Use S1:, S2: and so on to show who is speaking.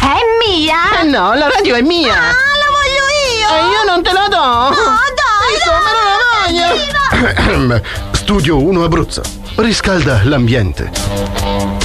S1: È mia?
S2: No, la radio è mia.
S1: Ah, la voglio io.
S2: E io non te la do.
S1: No, dai,
S2: Insomma, non la voglio. Studio 1 Abruzzo. Riscalda l'ambiente.